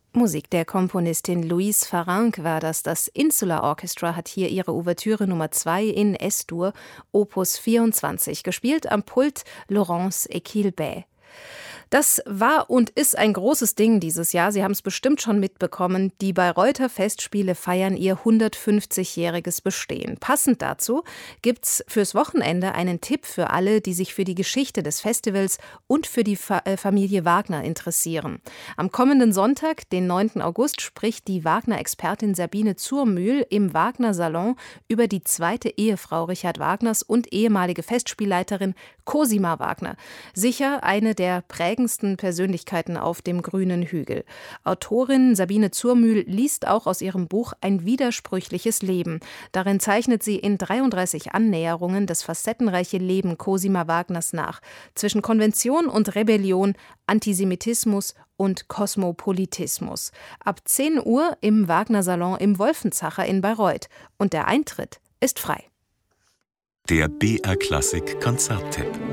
Musik der Komponistin Louise Farrenc war das. Das Insular Orchestra hat hier ihre Ouvertüre Nummer 2 in S-Dur, Opus 24, gespielt am Pult Laurence Equilbet. Das war und ist ein großes Ding dieses Jahr. Sie haben es bestimmt schon mitbekommen. Die Bayreuther Festspiele feiern ihr 150-jähriges Bestehen. Passend dazu gibt's fürs Wochenende einen Tipp für alle, die sich für die Geschichte des Festivals und für die Familie Wagner interessieren. Am kommenden Sonntag, den 9. August, spricht die Wagner-Expertin Sabine Zurmühl im Wagner-Salon über die zweite Ehefrau Richard Wagners und ehemalige Festspielleiterin Cosima Wagner. Sicher eine der prägendsten Persönlichkeiten auf dem grünen Hügel. Autorin Sabine Zurmühl liest auch aus ihrem Buch Ein widersprüchliches Leben. Darin zeichnet sie in 33 Annäherungen das facettenreiche Leben Cosima Wagners nach. Zwischen Konvention und Rebellion, Antisemitismus und Kosmopolitismus. Ab 10 Uhr im Wagner-Salon im Wolfenzacher in Bayreuth. Und der Eintritt ist frei. Der BR Klassik Konzerttipp.